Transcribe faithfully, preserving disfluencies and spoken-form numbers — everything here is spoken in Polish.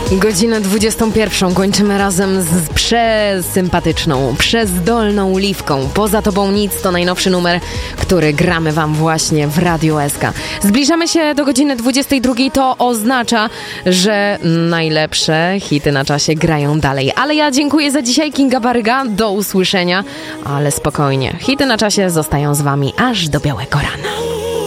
Godzinę dwudziestą pierwszą kończymy razem z przesympatyczną, przezdolną Liwką. Poza tobą nic to najnowszy numer, który gramy wam właśnie w Radiu S K. Zbliżamy się do godziny dwudziestej drugiej, to oznacza, że najlepsze hity na czasie grają dalej. Ale ja dziękuję za dzisiaj, Kinga Baryga, do usłyszenia, ale spokojnie, hity na czasie zostają z wami aż do białego rana.